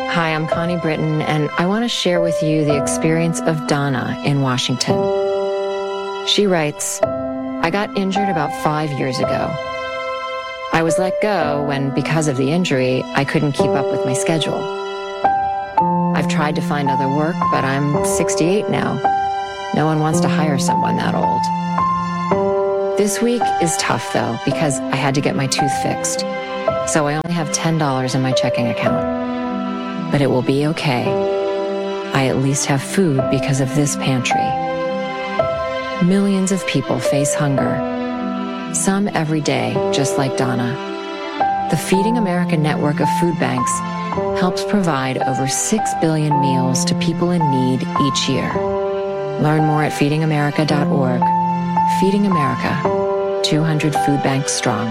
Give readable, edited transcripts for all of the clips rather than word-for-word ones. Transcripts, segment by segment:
Hi, I'm Connie Britton, and I want to share with you the experience of Donna in Washington. She writes, I got injured about 5 years ago. I was let go when, because of the injury, I couldn't keep up with my schedule. I've tried to find other work, but I'm 68 now. No one wants to hire someone that old. This week is tough, though, because I had to get my tooth fixed. So I only have $10 in my checking account. But it will be okay. I at least have food because of this pantry. Millions of people face hunger. Some every day, just like Donna. The Feeding America network of food banks helps provide over 6 billion meals to people in need each year. Learn more at feedingamerica.org. Feeding America, 200 food banks strong.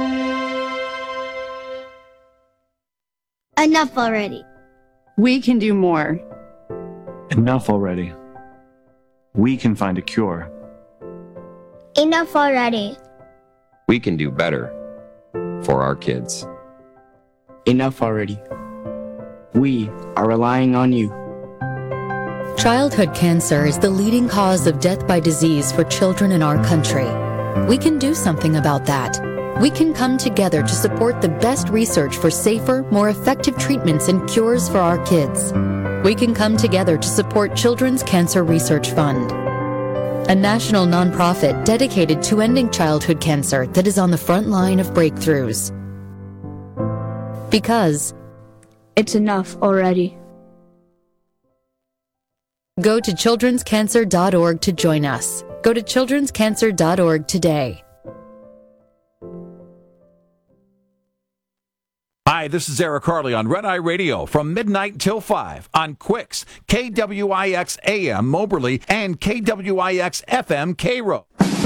Enough already. We can do more. Enough already. We can find a cure. Enough already. We can do better for our kids. Enough already. We are relying on you. Childhood cancer is the leading cause of death by disease for children in our country. We can do something about that. We can come together to support the best research for safer, more effective treatments and cures for our kids. We can come together to support Children's Cancer Research Fund, a national nonprofit dedicated to ending childhood cancer that is on the front line of breakthroughs. Because it's enough already. Go to childrenscancer.org to join us. Go to childrenscancer.org today. Hi, this is Eric Harley on Red Eye Radio from midnight till 5 on Quicks, KWIX AM Moberly, and KWIX FM Cairo.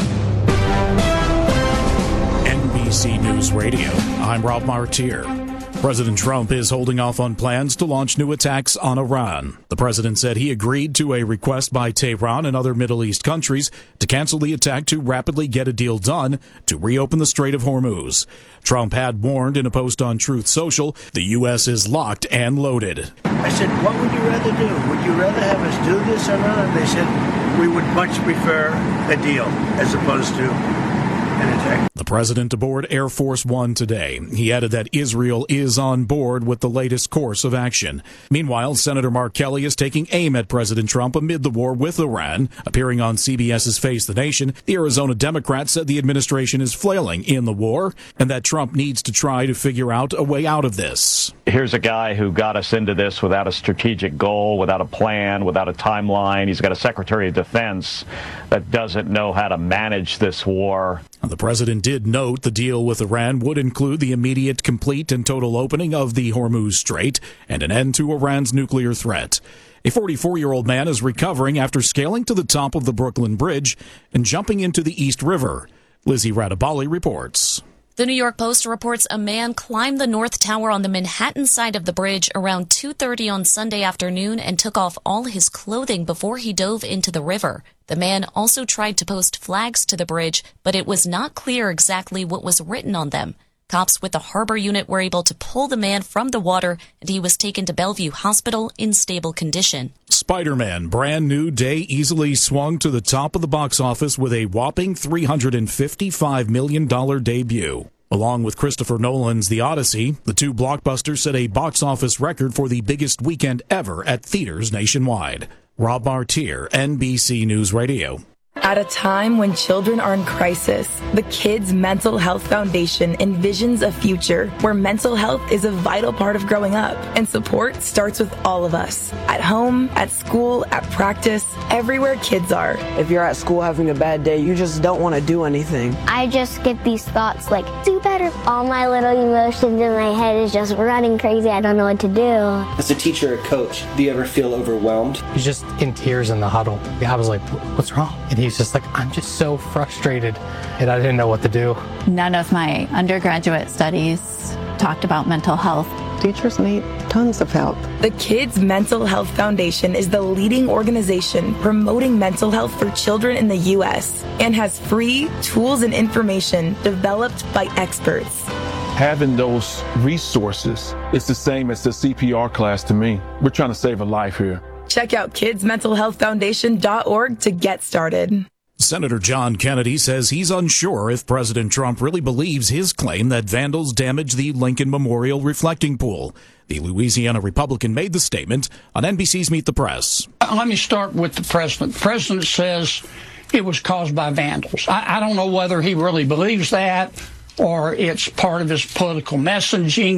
NBC News Radio, I'm Rob Martier. President Trump is holding off on plans to launch new attacks on Iran. The president said he agreed to a request by Tehran and other Middle East countries to cancel the attack to rapidly get a deal done to reopen the Strait of Hormuz. Trump had warned in a post on Truth Social, the U.S. is locked and loaded. I said, what would you rather do? Would you rather have us do this or not? And they said, we would much prefer a deal as opposed to an attack. The president aboard Air Force One today. He added that Israel is on board with the latest course of action. Meanwhile, Senator Mark Kelly is taking aim at President Trump amid the war with Iran. Appearing on CBS's Face the Nation, the Arizona Democrat said the administration is flailing in the war and that Trump needs to try to figure out a way out of this. Here's a guy who got us into this without a strategic goal, without a plan, without a timeline. He's got a Secretary of Defense that doesn't know how to manage this war. The president did note the deal with Iran would include the immediate, complete, and total opening of the Hormuz Strait and an end to Iran's nuclear threat. A 44-year-old man is recovering after scaling to the top of the Brooklyn Bridge and jumping into the East River. Lizzie Radabali reports. The New York Post reports a man climbed the North Tower on the Manhattan side of the bridge around 2:30 on Sunday afternoon and took off all his clothing before he dove into the river. The man also tried to post flags to the bridge, but it was not clear exactly what was written on them. Cops with the harbor unit were able to pull the man from the water, and he was taken to Bellevue Hospital in stable condition. Spider-Man Brand New Day easily swung to the top of the box office with a whopping $355 million debut. Along with Christopher Nolan's The Odyssey, the two blockbusters set a box office record for the biggest weekend ever at theaters nationwide. Rob Martier, NBC News Radio. At a time when children are in crisis, the Kids Mental Health Foundation envisions a future where mental health is a vital part of growing up, and support starts with all of us. At home, at school, at practice, everywhere kids are. If you're at school having a bad day, you just don't want to do anything. I just get these thoughts like, do better. All my little emotions in my head is just running crazy. I don't know what to do. As a teacher or coach, do you ever feel overwhelmed? He's just in tears in the huddle. I was like, what's wrong? And he's just like, I'm just so frustrated, and I didn't know what to do. None of my undergraduate studies talked about mental health. Teachers need tons of help. The Kids Mental Health Foundation is the leading organization promoting mental health for children in the U.S. and has free tools and information developed by experts. Having those resources is the same as the CPR class to me. We're trying to save a life here. Check out kidsmentalhealthfoundation.org to get started. Senator John Kennedy says he's unsure if President Trump really believes his claim that vandals damaged the Lincoln Memorial reflecting pool. The Louisiana Republican made the statement on NBC's Meet the Press. Let me start with the president. The president says it was caused by vandals. I don't know whether he really believes that or it's part of his political messaging.